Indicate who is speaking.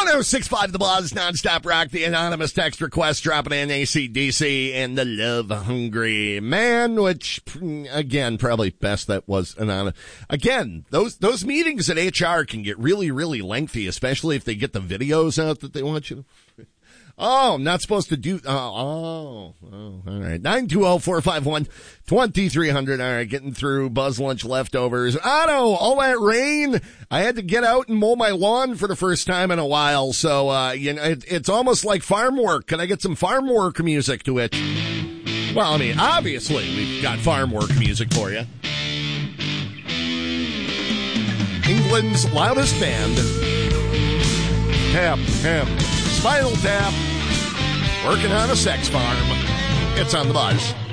Speaker 1: 1065 The Buzz, nonstop rock, the anonymous text request dropping in AC/DC and the Love Hungry Man, which, again, probably best that was anonymous. Again, those meetings at HR can get really, really lengthy, especially if they get the videos out that they want you to. Oh, I'm not supposed to do, all right. 920-451-2300. All right, getting through Buzz Lunch leftovers. Otto, all that rain. I had to get out and mow my lawn for the first time in a while. So, it's almost like farm work. Can I get some farm work music to it? Well, I mean, obviously we've got farm work music for you. England's loudest band. Tap. Spinal Tap, working on a sex farm. It's on the Buzz.